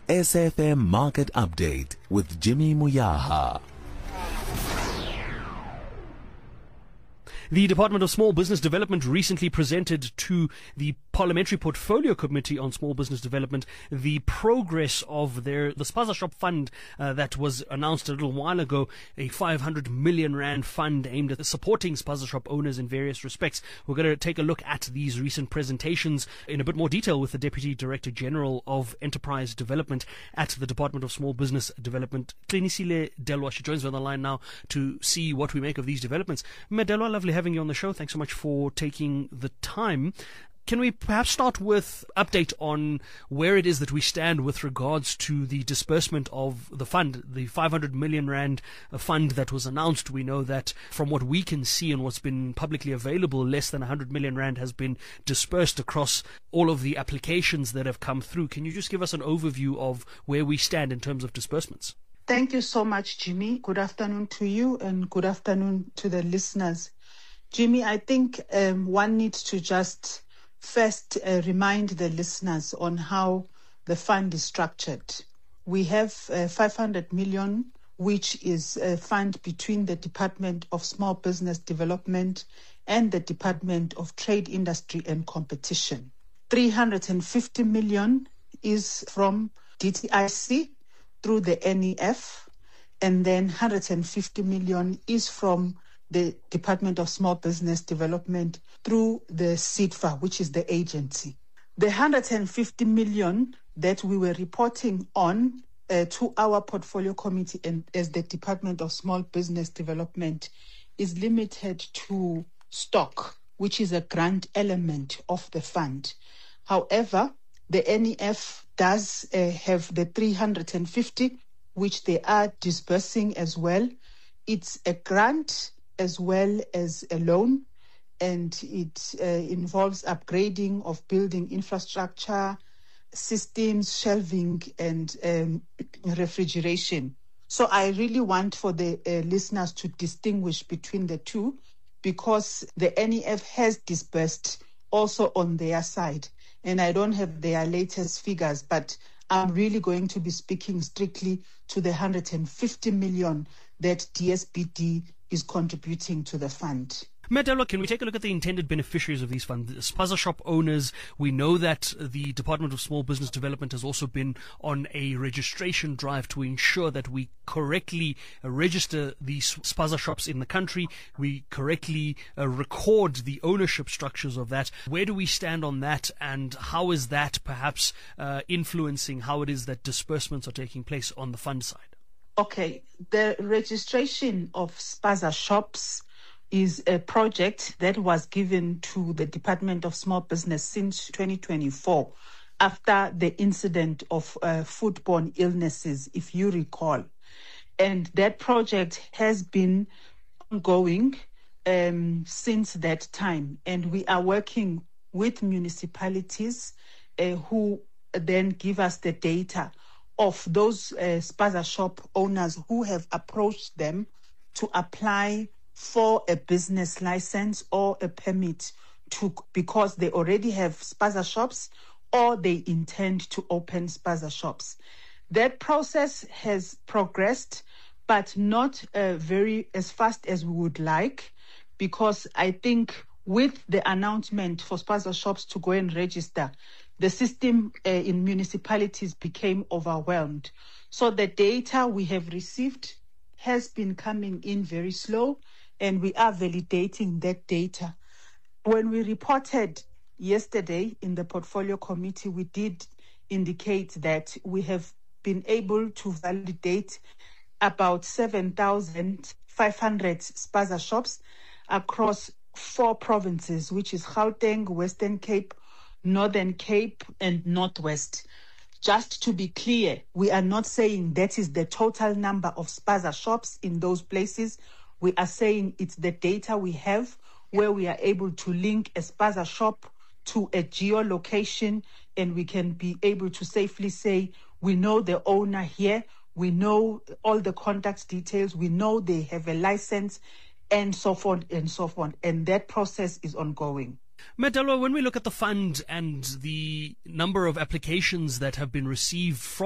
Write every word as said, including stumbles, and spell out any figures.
S F M Market Update with Jimmy Muyaha. The Department of Small Business Development recently presented to the Parliamentary Portfolio Committee on Small Business Development the progress of their the Spaza Shop Fund uh, that was announced a little while ago, a five hundred million rand fund aimed at supporting Spaza Shop owners in various respects. We're going to take a look at these recent presentations in a bit more detail with the Deputy Director General of Enterprise Development at the Department of Small Business Development, Qinisile Delwa. She joins me on the line now to see what we make of these developments. Delwa, lovely having you on the show. Thanks so much for taking the time. Can we perhaps start with update on where it is that we stand with regards to the disbursement of the fund, the five hundred million rand fund that was announced? We know that from what we can see and what's been publicly available, less than one hundred million rand has been dispersed across all of the applications that have come through. Can you just give us an overview of where we stand in terms of disbursements? Thank you so much, Jimmy. Good afternoon to you and good afternoon to the listeners. Jimmy, I think um, one needs to just first uh, remind the listeners on how the fund is structured. We have uh, five hundred million, which is a fund between the Department of Small Business Development and the Department of Trade, Industry and Competition. three hundred fifty million is from D T I C through the N E F, and then one hundred fifty million is from the Department of Small Business Development through the SIDFA, which is the agency. The one hundred fifty million that we were reporting on uh, to our portfolio committee and as the Department of Small Business Development is limited to stock, which is a grant element of the fund. However, the N E F does uh, have the three hundred fifty, which they are disbursing as well. It's a grant as well as a loan, and it uh, involves upgrading of building infrastructure, systems, shelving, and um, refrigeration. So I really want for the uh, listeners to distinguish between the two, because the N E F has disbursed also on their side, and I don't have their latest figures, but I'm really going to be speaking strictly to the one hundred fifty million that D S B D is contributing to the fund. Delwa, can we take a look at the intended beneficiaries of these funds? Spaza Shop owners, we know that the Department of Small Business Development has also been on a registration drive to ensure that we correctly uh, register these Spaza Shops in the country, we correctly uh, record the ownership structures of that. Where do we stand on that, and how is that perhaps uh, influencing how it is that disbursements are taking place on the fund side? Okay, the registration of Spaza Shops is a project that was given to the Department of Small Business since twenty twenty-four, after the incident of uh, foodborne illnesses, if you recall. And that project has been ongoing um, since that time. And we are working with municipalities uh, who then give us the data of those uh, Spaza Shop owners who have approached them to apply for a business license or a permit to, because they already have Spaza Shops or they intend to open Spaza Shops. That process has progressed, but not uh, very as fast as we would like, because I think with the announcement for Spaza Shops to go and register, the system uh, in municipalities became overwhelmed. So the data we have received has been coming in very slow, and we are validating that data. When we reported yesterday in the portfolio committee, we did indicate that we have been able to validate about seven thousand five hundred Spaza Shops across four provinces, which is Gauteng, Western Cape, Northern Cape, and Northwest. Just to be clear, we are not saying that is the total number of Spaza Shops in those places. We are saying it's the data we have where we are able to link a Spaza Shop to a geolocation, and we can be able to safely say we know the owner here, we know all the contact details, we know they have a license, and so forth and so forth. And that process is ongoing. Delwa, when we look at the fund and the number of applications that have been received from